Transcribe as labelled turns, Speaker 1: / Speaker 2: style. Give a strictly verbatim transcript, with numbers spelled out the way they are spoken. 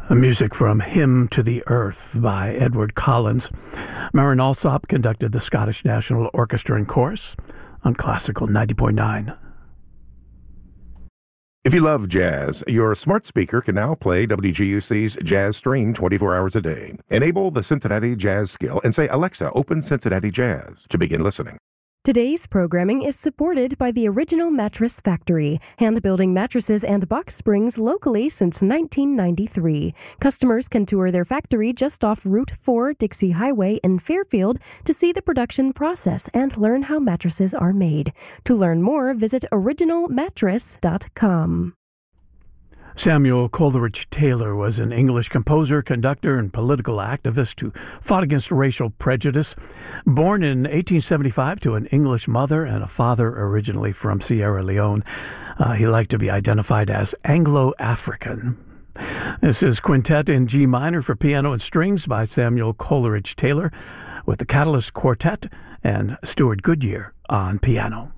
Speaker 1: Music from Hymn to the Earth by Edward Collins. Marin Alsop conducted the Scottish National Orchestra and Chorus on Classical ninety point nine.
Speaker 2: If you love jazz, your smart speaker can now play W G U C's Jazz Stream twenty-four hours a day. Enable the Cincinnati Jazz skill and say, Alexa, open Cincinnati Jazz to begin listening.
Speaker 3: Today's programming is supported by the Original Mattress Factory, hand-building mattresses and box springs locally since nineteen ninety-three. Customers can tour their factory just off Route four Dixie Highway in Fairfield to see the production process and learn how mattresses are made. To learn more, visit original mattress dot com.
Speaker 1: Samuel Coleridge Taylor was an English composer, conductor, and political activist who fought against racial prejudice. Born in eighteen seventy-five to an English mother and a father originally from Sierra Leone, uh, he liked to be identified as Anglo-African. This is Quintet in G minor for piano and strings by Samuel Coleridge Taylor with the Catalyst Quartet and Stuart Goodyear on piano.